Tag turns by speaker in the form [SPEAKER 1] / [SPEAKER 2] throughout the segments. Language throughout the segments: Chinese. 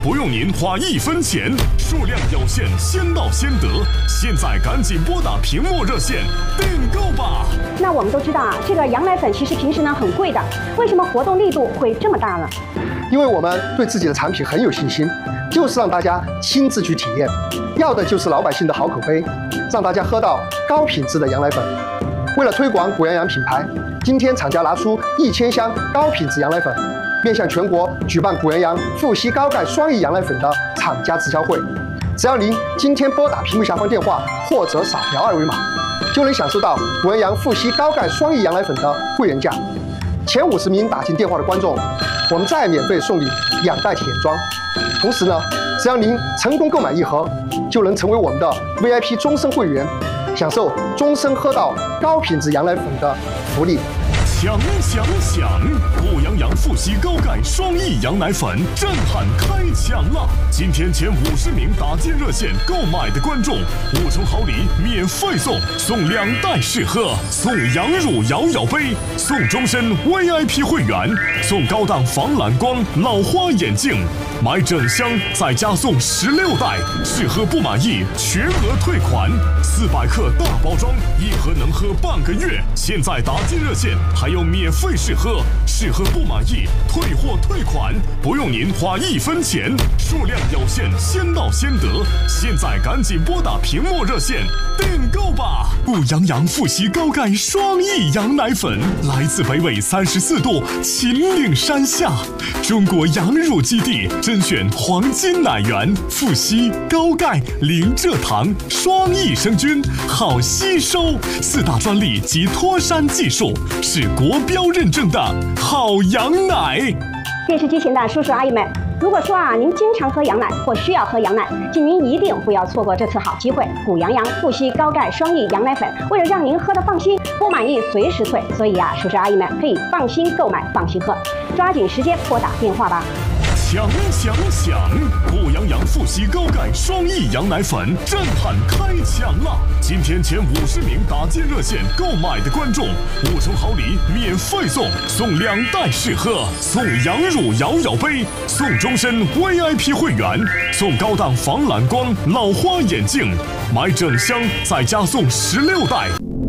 [SPEAKER 1] 不用您花1分钱，数量有限，先到先得。现在赶紧拨打屏幕热线订购吧。
[SPEAKER 2] 那我们都知道啊，这个羊奶粉其实平时呢很贵的，为什么活动力度会这么大呢？
[SPEAKER 3] 因为我们对自己的产品很有信心，就是让大家亲自去体验，要的就是老百姓的好口碑，让大家喝到高品质的羊奶粉。为了推广谷阳洋品牌，今天厂家拿出1000箱高品质羊奶粉，面向全国举办谷阳洋富硒高钙双益羊奶粉的厂家直销会。只要您今天拨打屏幕下方电话或者扫描2维码，就能享受到谷阳洋富硒高钙双益羊奶粉的会员价。前50名打进电话的观众，我们再免费送你2袋体验装。同时呢，只要您成功购买1盒，就能成为我们的 VIP 终身会员，享受终身喝到高品质羊奶粉的福利。
[SPEAKER 1] 抢！谷阳洋富硒高钙双益羊奶粉震撼开抢了！今天前50名打进热线购买的观众，5重好礼免费送2袋试喝，送羊乳摇摇杯，送终身 VIP 会员，送高档防蓝光老花眼镜，买整箱再加送16袋，试喝不满意全额退款，400克大包装，1盒能喝半个月。现在打进热线还有免费试喝，试喝不满意退货退款，不用您花1分钱，数量有限，先到先得。现在赶紧拨打屏幕热线订购吧！谷阳洋富硒高钙双益羊奶粉来自北纬34度秦岭山下，中国羊乳基地甄选黄金奶源，富硒高钙零蔗糖双益生菌，好吸收，4大专利及脱山技术，是国标认证的好羊奶。
[SPEAKER 2] 电视机前的叔叔阿姨们，如果说啊您经常喝羊奶或需要喝羊奶，请您一定不要错过这次好机会。谷阳洋富硒高钙双益羊奶粉，为了让您喝得放心，不满意随时退，所以啊叔叔阿姨们可以放心购买，放心喝，抓紧时间拨打电话吧。
[SPEAKER 1] 抢！谷阳洋富硒高钙双益羊奶粉震撼开抢了！今天前50名打进热线购买的观众，5重好礼免费送2袋试喝，送羊乳摇摇杯，送终身 VIP 会员，送高档防蓝光老花眼镜，买整箱再加送16袋。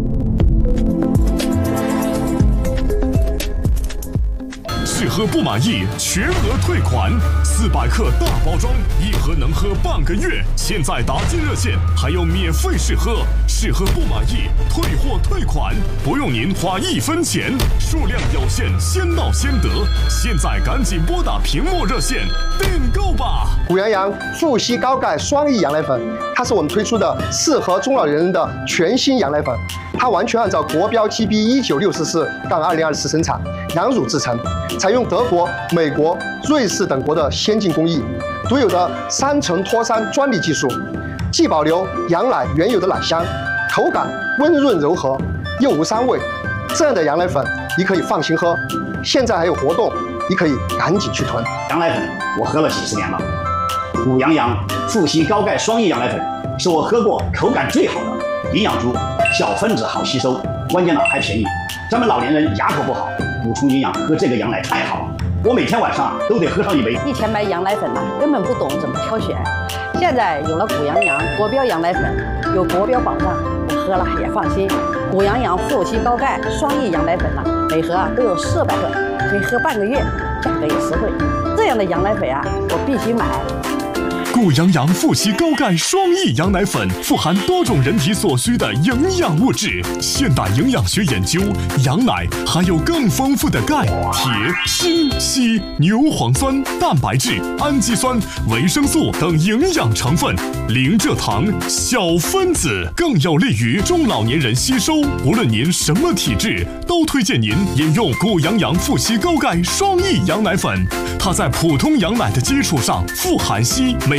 [SPEAKER 1] 试喝不满意全额退款，400克大包装，1盒能喝半个月。现在打进热线还有免费试喝，试喝不满意退货退款，不用您花1分钱，数量有限，先到先得。现在赶紧拨打屏幕热线订购吧！
[SPEAKER 3] 谷阳洋富硒高钙双益羊奶粉，它是我们推出的适合中老年人的全新羊奶粉，它完全按照国标 GB1964-2024生产，羊乳制成，采用德国、美国、瑞士等国的先进工艺，独有的3层脱山专利技术，既保留羊奶原有的奶香，口感温润柔和，又无膻味。这样的羊奶粉你可以放心喝。现在还有活动，你可以赶紧去囤。
[SPEAKER 4] 羊奶粉我喝了几十年了，谷阳洋富硒高钙双益羊奶粉是我喝过口感最好的，营养足，小分子好吸收，关键呢还便宜。咱们老年人牙口不好，补充营养喝这个羊奶太好了。我每天晚上都得喝上1杯。
[SPEAKER 5] 以前买羊奶粉根本不懂怎么挑选，现在有了谷阳洋国标羊奶粉，有国标保障，我喝了也放心。谷阳洋富硒高钙双益羊奶粉每盒都有400克，可以喝半个月，价格也实惠。这样的羊奶粉我必须买。
[SPEAKER 1] 谷阳洋富硒高钙双益羊奶粉富含多种人体所需的营养物质。现代营养学研究，羊奶含有更丰富的钙、铁、锌、硒、牛磺酸、蛋白质、氨基酸、维生素等营养成分，零蔗糖，小分子，更有利于中老年人吸收。无论您什么体质，都推荐您饮用谷阳洋富硒高钙双益羊奶粉。它在普通羊奶的基础上富含硒，美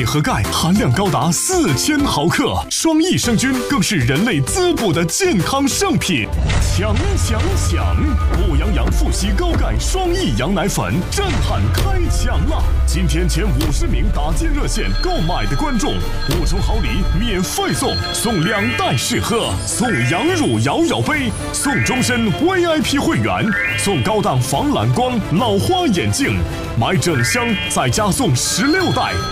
[SPEAKER 1] 镁和钙含量高达4000毫克，双益生菌更是人类滋补的健康圣品。抢！补阳阳复硒高钙双益羊奶粉震撼开抢了！今天前50名打进热线购买的观众，5重好礼免费送2袋试喝，送羊乳摇摇杯，送终身 VIP 会员，送高档防蓝光老花眼镜，买整箱再加送16袋。